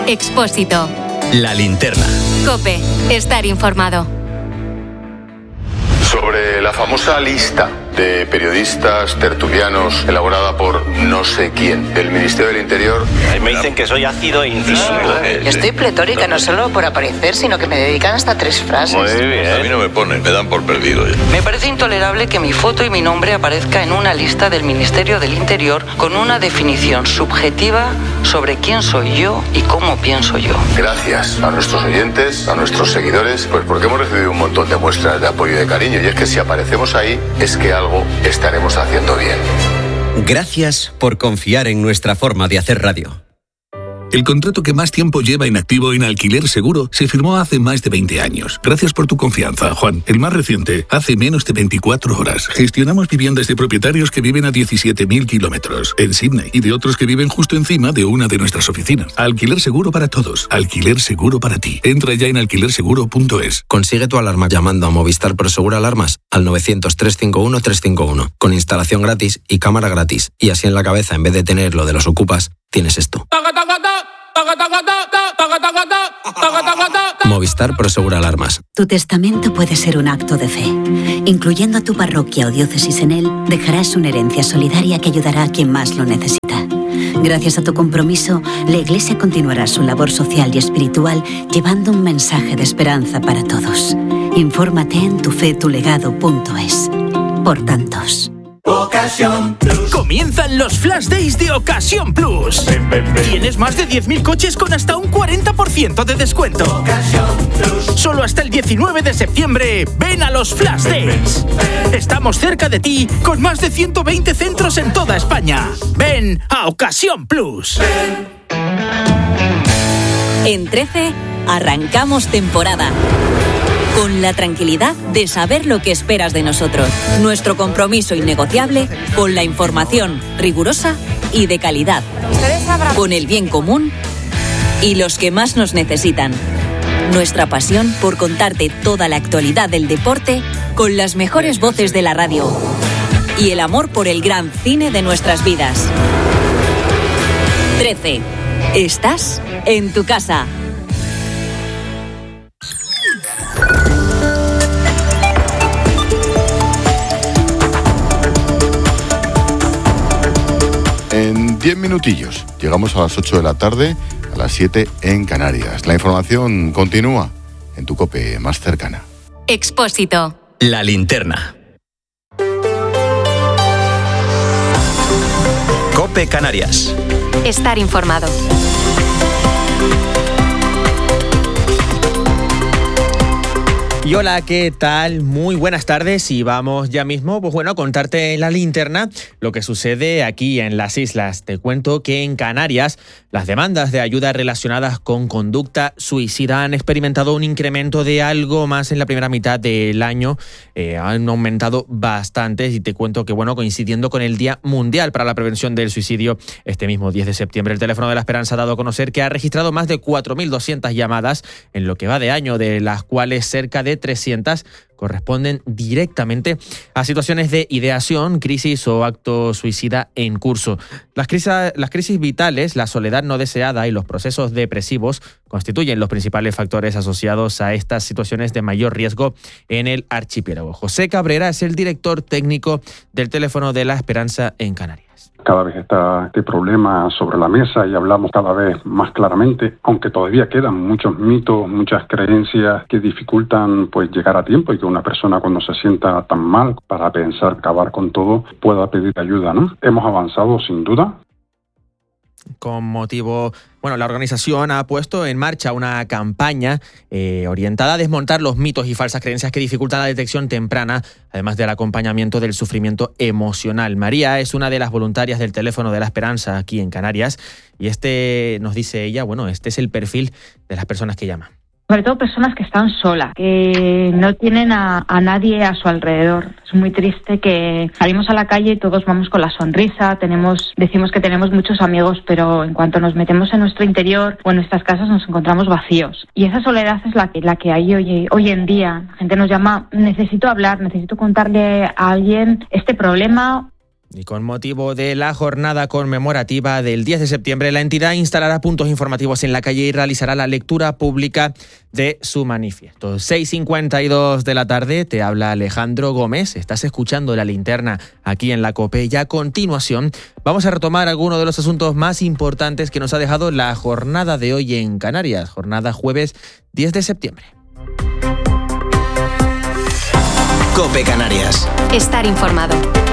Expósito. La linterna. COPE. Estar informado. Sobre la famosa lista de periodistas tertulianos elaborada por no sé quién del Ministerio del Interior. Me dicen que soy ácido e incisivo. Yo estoy pletórica, no solo por aparecer, sino que me dedican hasta 3 frases. Muy bien. A mí no me ponen, me dan por perdido. Me parece intolerable que mi foto y mi nombre aparezca en una lista del Ministerio del Interior con una definición subjetiva sobre quién soy yo y cómo pienso yo. Gracias a nuestros oyentes, a nuestros seguidores, pues porque hemos recibido un montón de muestras de apoyo y de cariño. Y es que si aparecemos ahí, es que algo estaremos haciendo bien. Gracias por confiar en nuestra forma de hacer radio. El contrato que más tiempo lleva inactivo en Alquiler Seguro se firmó hace más de 20 años. Gracias por tu confianza, Juan. El más reciente, hace menos de 24 horas. Gestionamos viviendas de propietarios que viven a 17.000 kilómetros en Sydney y de otros que viven justo encima de una de nuestras oficinas. Alquiler Seguro para todos. Alquiler Seguro para ti. Entra ya en alquilerseguro.es. Consigue tu alarma llamando a Movistar Prosegura Alarmas al 900-351-351 con instalación gratis y cámara gratis. Y así en la cabeza, en vez de tener lo de los ocupas, tienes esto. Movistar Prosegura Alarmas. Tu testamento puede ser un acto de fe. Incluyendo a tu parroquia o diócesis en él, dejarás una herencia solidaria que ayudará a quien más lo necesita. Gracias a tu compromiso, la Iglesia continuará su labor social y espiritual llevando un mensaje de esperanza para todos. Infórmate en tufetulegado.es. Por tantos. Ocasión Plus. Comienzan los Flash Days de Ocasión Plus. Tienes más de 10.000 coches con hasta un 40% de descuento. Ocasión Plus. Solo hasta el 19 de septiembre, ven a los Flash Days. Estamos cerca de ti con más de 120 centros en toda España. Ven a Ocasión Plus. En 13, arrancamos temporada. Con la tranquilidad de saber lo que esperas de nosotros. Nuestro compromiso innegociable con la información rigurosa y de calidad. Con el bien común y los que más nos necesitan. Nuestra pasión por contarte toda la actualidad del deporte con las mejores voces de la radio. Y el amor por el gran cine de nuestras vidas. 13. Estás en tu casa. En 10 minutillos llegamos a las 8 de la tarde, a las 7 en Canarias. La información continúa en tu COPE más cercana. Expósito. La linterna. COPE Canarias. Estar informado. Y hola, ¿qué tal? Muy buenas tardes y vamos ya mismo, a contarte en la linterna lo que sucede aquí en las islas. Te cuento que en Canarias las demandas de ayuda relacionadas con conducta suicida han experimentado un incremento de algo más en la primera mitad del año. Han aumentado bastante y te cuento que, coincidiendo con el Día Mundial para la Prevención del Suicidio, este mismo 10 de septiembre, el Teléfono de la Esperanza ha dado a conocer que ha registrado más de 4.200 llamadas en lo que va de año, de las cuales cerca de 300 corresponden directamente a situaciones de ideación, crisis o acto suicida en curso. Las crisis vitales, la soledad no deseada y los procesos depresivos constituyen los principales factores asociados a estas situaciones de mayor riesgo en el archipiélago. José Cabrera es el director técnico del Teléfono de la Esperanza en Canarias. Cada vez está este problema sobre la mesa y hablamos cada vez más claramente, aunque todavía quedan muchos mitos, muchas creencias que dificultan llegar a tiempo y que una persona cuando se sienta tan mal para pensar acabar con todo pueda pedir ayuda, ¿no? Hemos avanzado sin duda. Con motivo, la organización ha puesto en marcha una campaña orientada a desmontar los mitos y falsas creencias que dificultan la detección temprana, además del acompañamiento del sufrimiento emocional. María es una de las voluntarias del Teléfono de la Esperanza aquí en Canarias y nos dice ella, este es el perfil de las personas que llaman. Sobre todo personas que están solas, que no tienen a nadie a su alrededor. Es muy triste que salimos a la calle y todos vamos con la sonrisa, decimos que tenemos muchos amigos, pero en cuanto nos metemos en nuestro interior o en nuestras casas nos encontramos vacíos. Y esa soledad es la que hay hoy en día. La gente nos llama, necesito hablar, necesito contarle a alguien este problema Y con motivo de la jornada conmemorativa del 10 de septiembre, la entidad instalará puntos informativos en la calle y realizará la lectura pública de su manifiesto. 6:52 de la tarde, te habla Alejandro Gómez. Estás escuchando La Linterna aquí en la COPE y a continuación vamos a retomar algunos de los asuntos más importantes que nos ha dejado la jornada de hoy en Canarias, jornada jueves 10 de septiembre. COPE Canarias. Estar informado.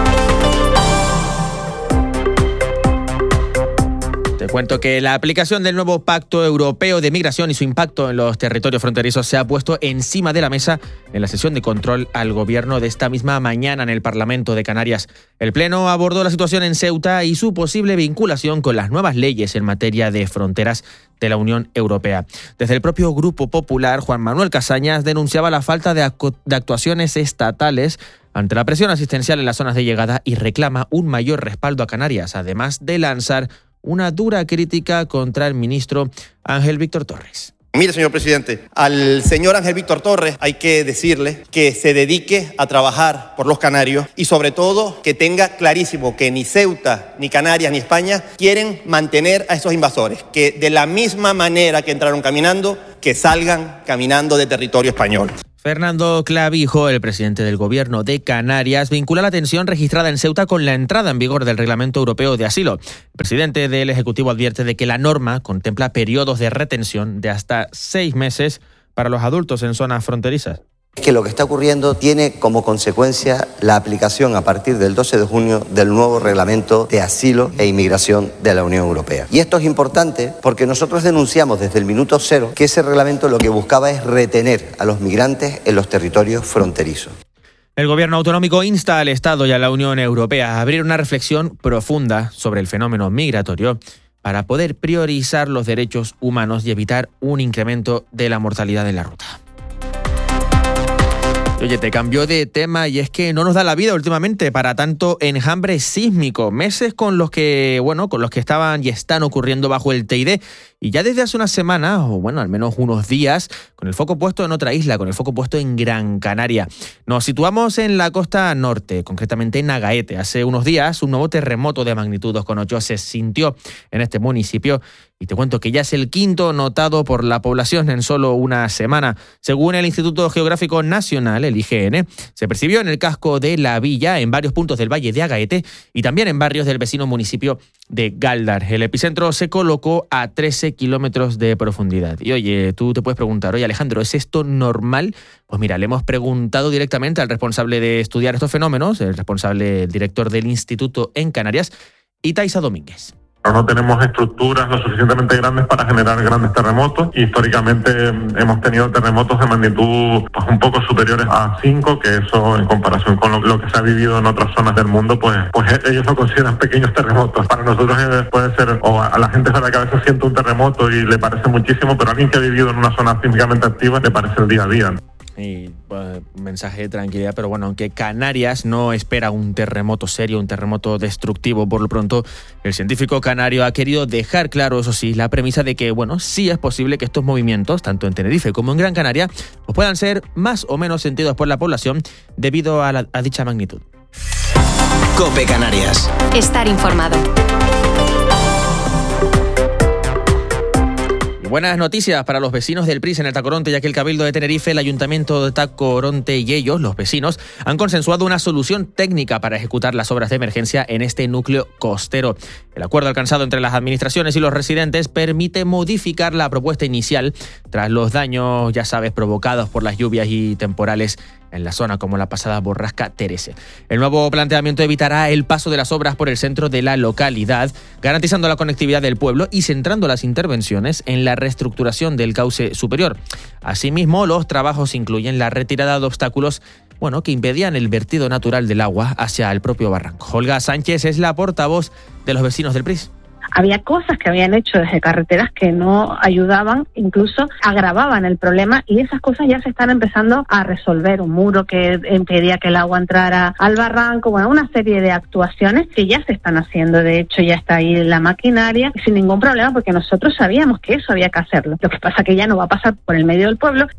Te cuento que la aplicación del nuevo Pacto Europeo de Migración y su impacto en los territorios fronterizos se ha puesto encima de la mesa en la sesión de control al gobierno de esta misma mañana en el Parlamento de Canarias. El Pleno abordó la situación en Ceuta y su posible vinculación con las nuevas leyes en materia de fronteras de la Unión Europea. Desde el propio Grupo Popular, Juan Manuel Casañas denunciaba la falta de actuaciones estatales ante la presión asistencial en las zonas de llegada y reclama un mayor respaldo a Canarias, además de lanzar una dura crítica contra el ministro Ángel Víctor Torres. Mire, señor presidente, al señor Ángel Víctor Torres hay que decirle que se dedique a trabajar por los canarios y sobre todo que tenga clarísimo que ni Ceuta, ni Canarias, ni España quieren mantener a esos invasores, que de la misma manera que entraron caminando, que salgan caminando de territorio español. Fernando Clavijo, el presidente del Gobierno de Canarias, vincula la tensión registrada en Ceuta con la entrada en vigor del Reglamento Europeo de Asilo. El presidente del Ejecutivo advierte de que la norma contempla periodos de retención de hasta 6 meses para los adultos en zonas fronterizas. Que lo que está ocurriendo tiene como consecuencia la aplicación a partir del 12 de junio del nuevo reglamento de asilo e inmigración de la Unión Europea. Y esto es importante porque nosotros denunciamos desde el minuto cero que ese reglamento lo que buscaba es retener a los migrantes en los territorios fronterizos. El gobierno autonómico insta al Estado y a la Unión Europea a abrir una reflexión profunda sobre el fenómeno migratorio para poder priorizar los derechos humanos y evitar un incremento de la mortalidad en la ruta. Oye, te cambió de tema y es que no nos da la vida últimamente para tanto enjambre sísmico. Meses con los que estaban y están ocurriendo bajo el Teide y ya desde hace unas semanas, o bueno, al menos unos días, con el foco puesto en otra isla, con el foco puesto en Gran Canaria. Nos situamos en la costa norte, concretamente en Agaete. Hace unos días un nuevo terremoto de magnitud 2,8 se sintió en este municipio y te cuento que ya es el quinto notado por la población en solo una semana. Según el Instituto Geográfico Nacional, el IGN, se percibió en el casco de La Villa, en varios puntos del valle de Agaete y también en barrios del vecino municipio de Galdar. El epicentro se colocó a 13 kilómetros de profundidad. Y oye, tú te puedes preguntar, oye Alejandro, ¿es esto normal? Pues mira, le hemos preguntado directamente al responsable de estudiar estos fenómenos, el director del Instituto en Canarias, Itaiza Domínguez. No tenemos estructuras lo suficientemente grandes para generar grandes terremotos. Históricamente hemos tenido terremotos de magnitud pues, un poco superiores a 5, que eso en comparación con lo que se ha vivido en otras zonas del mundo, pues ellos lo consideran pequeños terremotos. Para nosotros puede ser, o a la gente es verdad que a veces siente un terremoto y le parece muchísimo, pero a alguien que ha vivido en una zona sísmicamente activa le parece el día a día. Y mensaje de tranquilidad, pero bueno, aunque Canarias no espera un terremoto serio, un terremoto destructivo, por lo pronto el científico canario ha querido dejar claro, eso sí, la premisa de que, bueno, sí es posible que estos movimientos, tanto en Tenerife como en Gran Canaria, pues puedan ser más o menos sentidos por la población debido a dicha magnitud. COPE Canarias. Estar informado. Buenas noticias para los vecinos del Pris en el Tacoronte, ya que el Cabildo de Tenerife, el Ayuntamiento de Tacoronte y ellos, los vecinos, han consensuado una solución técnica para ejecutar las obras de emergencia en este núcleo costero. El acuerdo alcanzado entre las administraciones y los residentes permite modificar la propuesta inicial tras los daños, ya sabes, provocados por las lluvias y temporales en la zona, como la pasada borrasca Terese. El nuevo planteamiento evitará el paso de las obras por el centro de la localidad, garantizando la conectividad del pueblo y centrando las intervenciones en la reestructuración del cauce superior. Asimismo, los trabajos incluyen la retirada de obstáculos que impedían el vertido natural del agua hacia el propio barranco. Olga Sánchez es la portavoz de los vecinos del Pris. Había cosas que habían hecho desde carreteras que no ayudaban, incluso agravaban el problema, y esas cosas ya se están empezando a resolver. Un muro que impedía que el agua entrara al barranco, una serie de actuaciones que ya se están haciendo. De hecho, ya está ahí la maquinaria sin ningún problema, porque nosotros sabíamos que eso había que hacerlo. Lo que pasa que ya no va a pasar por el medio del pueblo.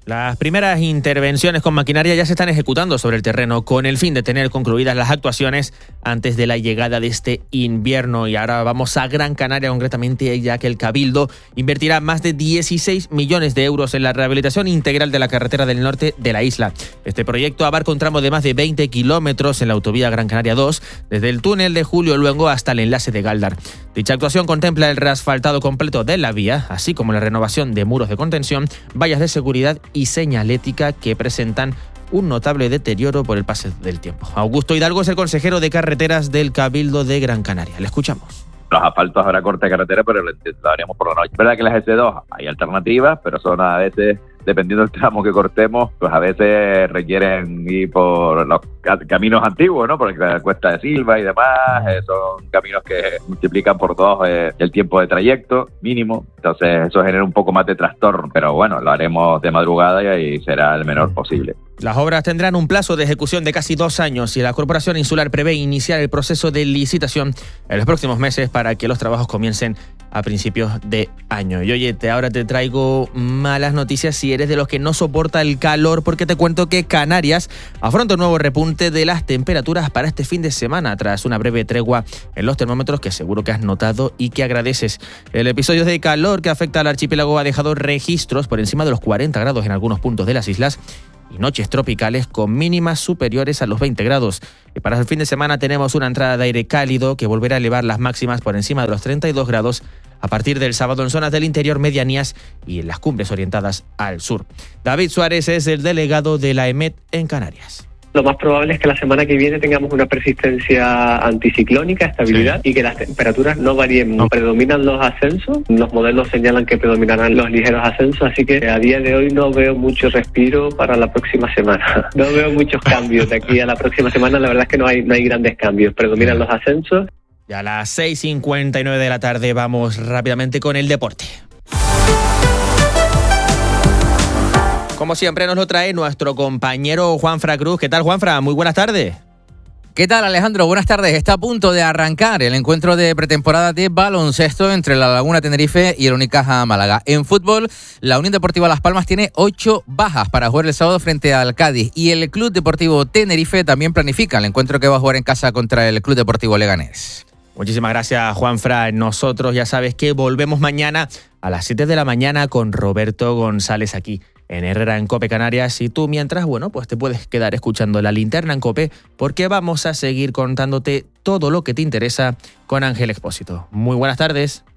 Las primeras intervenciones con maquinaria ya se están ejecutando sobre el terreno con el fin de tener concluidas las actuaciones antes de la llegada de este invierno. Y ahora vamos a Gran Canaria, concretamente, ya que el Cabildo invertirá más de 16 millones de euros en la rehabilitación integral de la carretera del norte de la isla. Este proyecto abarca un tramo de más de 20 kilómetros en la autovía Gran Canaria 2, desde el túnel de Julio Luengo hasta el enlace de Galdar. Dicha actuación contempla el reasfaltado completo de la vía, así como la renovación de muros de contención, vallas de seguridad y señalética que presentan un notable deterioro por el paso del tiempo. Augusto Hidalgo es el consejero de carreteras del Cabildo de Gran Canaria. Le escuchamos. Los asfaltos habrá corte de carretera, pero lo haremos por la noche. Es verdad que las S2 hay alternativas, pero son a veces, dependiendo del tramo que cortemos, pues a veces requieren ir por los caminos antiguos, ¿no? Porque la Cuesta de Silva y demás son caminos que multiplican por 2 el tiempo de trayecto mínimo. Entonces eso genera un poco más de trastorno, pero bueno, lo haremos de madrugada y será el menor posible. Las obras tendrán un plazo de ejecución de casi 2 años y la Corporación Insular prevé iniciar el proceso de licitación en los próximos meses para que los trabajos comiencen a principios de año. Y oye, ahora te traigo malas noticias si eres de los que no soporta el calor, porque te cuento que Canarias afronta un nuevo repunte de las temperaturas para este fin de semana, tras una breve tregua en los termómetros que seguro que has notado y que agradeces. El episodio de calor que afecta al archipiélago ha dejado registros por encima de los 40 grados en algunos puntos de las islas y noches tropicales con mínimas superiores a los 20 grados. Y para el fin de semana tenemos una entrada de aire cálido que volverá a elevar las máximas por encima de los 32 grados a partir del sábado en zonas del interior medianías y en las cumbres orientadas al sur. David Suárez es el delegado de la EMET en Canarias. Lo más probable es que la semana que viene tengamos una persistencia anticiclónica, estabilidad, y que las temperaturas no varíen. Predominan los ascensos, los modelos señalan que predominarán los ligeros ascensos, así que a día de hoy no veo mucho respiro para la próxima semana. No veo muchos cambios de aquí a la próxima semana, la verdad es que no hay grandes cambios, predominan los ascensos. Y a las 6:59 de la tarde vamos rápidamente con el deporte. Como siempre nos lo trae nuestro compañero Juanfra Cruz. ¿Qué tal, Juanfra? Muy buenas tardes. ¿Qué tal, Alejandro? Buenas tardes. Está a punto de arrancar el encuentro de pretemporada de baloncesto entre la Laguna Tenerife y el Unicaja Málaga. En fútbol, la Unión Deportiva Las Palmas tiene 8 bajas para jugar el sábado frente al Cádiz, y el Club Deportivo Tenerife también planifica el encuentro que va a jugar en casa contra el Club Deportivo Leganés. Muchísimas gracias, Juanfra. Nosotros ya sabes que volvemos mañana a las 7 de la mañana con Roberto González aquí en Herrera en COPE Canarias. Y tú, mientras, bueno, pues te puedes quedar escuchando La Linterna en COPE, porque vamos a seguir contándote todo lo que te interesa con Ángel Expósito. Muy buenas tardes.